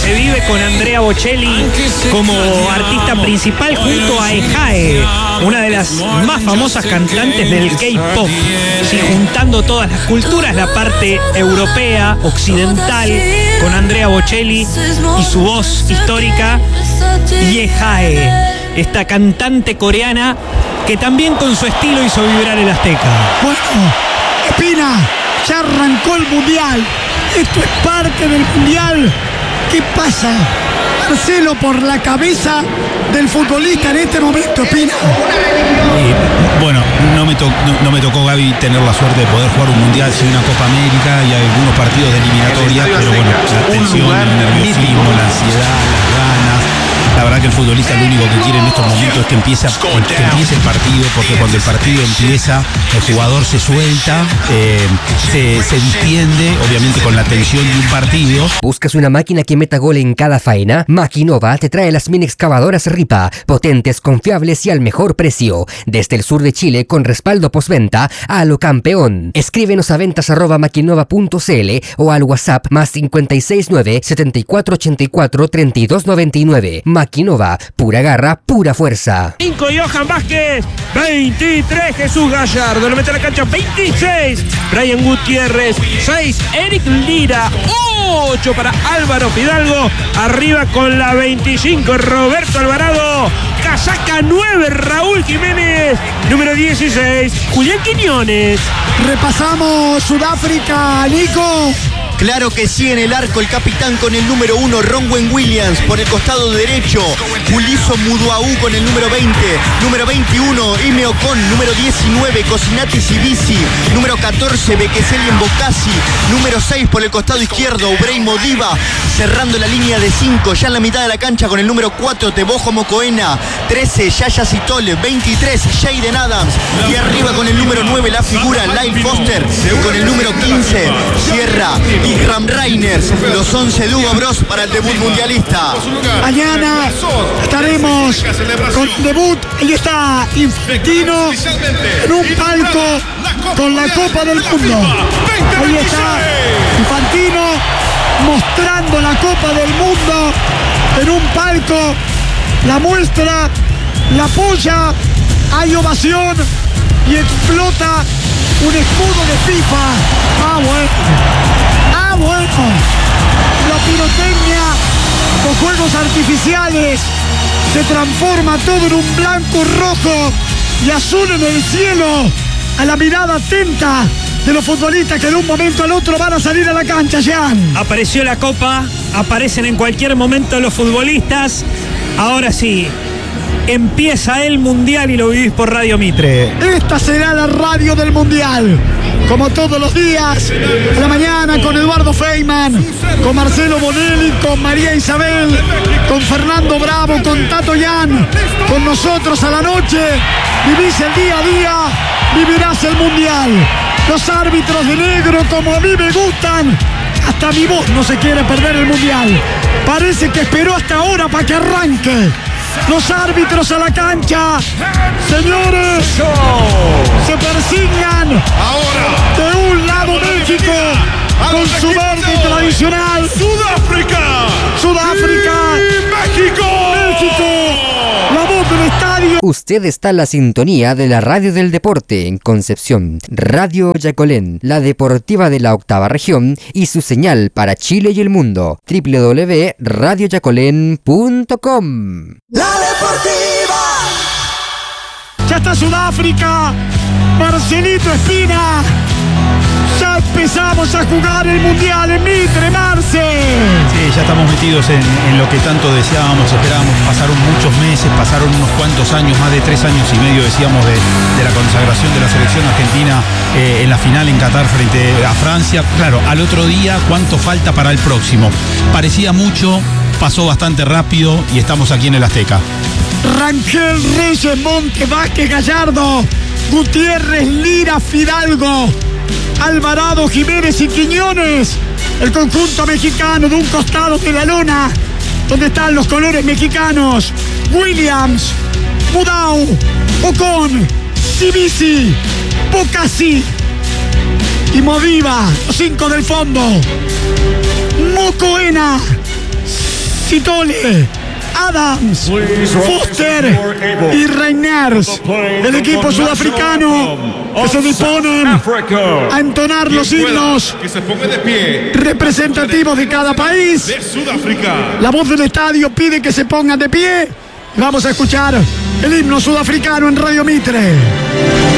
revive con Andrea Bocelli como artista principal junto a Ejae, una de las más famosas cantantes del K-pop, ¿sí? Juntando todas las culturas, la parte europea, occidental, con Andrea Bocelli y su voz histórica, y Ejae, esta cantante coreana que también con su estilo hizo vibrar el Azteca. Bueno, Espina, ya arrancó el Mundial. Esto es parte del Mundial. ¿Qué pasa, Marcelo, por la cabeza del futbolista en este momento, Espina? Bueno, no me tocó, Gaby, tener la suerte de poder jugar un Mundial, sin una Copa América y algunos partidos de eliminatoria, pero bueno, la tensión, el nerviosismo, la ansiedad, las ganas. La verdad que el futbolista lo único que quiere en estos momentos es que empiece el partido, porque cuando el partido empieza, el jugador se suelta, se entiende, obviamente con la tensión de un partido. ¿Buscas una máquina que meta gol en cada faena? Maquinova te trae las mini excavadoras Ripa, potentes, confiables y al mejor precio. Desde el sur de Chile, con respaldo postventa a lo campeón. Escríbenos a ventas@maquinova.cl o al WhatsApp +569 7484 3299. Maquinova, pura garra, pura fuerza. 5 Johan Vázquez, 23 Jesús Gallardo, le mete a la cancha 26 Brian Gutiérrez, 6 Eric Lira, 8 para Álvaro Fidalgo, arriba con la 25 Roberto Alvarado, casaca 9 Raúl Jiménez, número 16 Julián Quiñones. Repasamos Sudáfrica, Nico. Claro que sí, en el arco el capitán con el número 1, Ronwen Williams, por el costado derecho, Uliso Muduaú con el número 20, número 21, Ime Ocon, número 19, Cosinati Sibisi, número 14, Bekeselien Bocasi, número 6 por el costado izquierdo, Ubrey Modiva, cerrando la línea de 5, ya en la mitad de la cancha con el número 4, Tebojo Mocoena, 13, Yaya Sitole, 23, Jaden Adams, y arriba con el número 9, la figura, Lyle Foster, y con el número 15, Sierra y Ram Reiners, los 11 de Hugo Bros para el debut mundialista. Mañana estaremos con debut. Ahí está Infantino en un palco con la Copa del Mundo. Ahí está Infantino mostrando la Copa del Mundo en un palco. La muestra, la apoya, hay ovación y explota un escudo de FIFA. Bueno, la pirotecnia, los juegos artificiales, se transforma todo en un blanco, rojo y azul en el cielo, a la mirada atenta de los futbolistas que de un momento al otro van a salir a la cancha, Jean. Apareció la Copa, aparecen en cualquier momento los futbolistas. Ahora sí, empieza el Mundial y lo vivís por Radio Mitre. Esta será la radio del Mundial. Como todos los días, a la mañana con Eduardo Feynman, con Marcelo Bonelli, con María Isabel, con Fernando Bravo, con Tato Yan, con nosotros a la noche. Vivís el día a día, vivirás el Mundial. Los árbitros de negro como a mí me gustan. Hasta mi voz no se quiere perder el Mundial. Parece que esperó hasta ahora para que arranque. Los árbitros a la cancha, señores, se persignan. De un lado México con su verde tradicional. Sudáfrica y México. La voz del estadio. Usted está en la sintonía de la Radio del Deporte en Concepción, Radio Yacolén, la deportiva de la octava región y su señal para Chile y el mundo, www.radioyacolén.com. La deportiva. Ya está Sudáfrica, Marcelito Espina. Ya empezamos a jugar el Mundial en Mitre, Marce. Sí, ya estamos metidos en lo que tanto deseábamos, esperábamos. Pasaron muchos meses, pasaron unos cuantos años, más de 3 años y medio, decíamos, de la consagración de la selección argentina en la final en Qatar frente a Francia. Claro, al otro día, ¿cuánto falta para el próximo? Parecía mucho, pasó bastante rápido y estamos aquí en el Azteca. Rangel, Reyes, Monte, Vázquez, Gallardo, Gutiérrez, Lira, Fidalgo, Alvarado, Jiménez y Quiñones. El conjunto mexicano de un costado de la lona, donde están los colores mexicanos. Williams, Mudau, Ocon, Sibisi, Bocasi y Modiva, los 5 del fondo. Mocoena, Sitole, Adams, Foster y Reiners, el equipo sudafricano que se disponen a entonar los himnos representativos de cada país. La voz del estadio pide que se pongan de pie. Vamos a escuchar el himno sudafricano en Radio Mitre.